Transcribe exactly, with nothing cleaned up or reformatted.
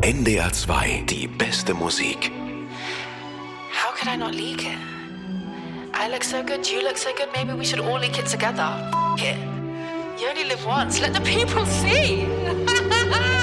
N D R zwei, die beste Musik. How could I not leak it? I look so good, you look so good, maybe we should all leak it together. F it. You only live once, let the people see.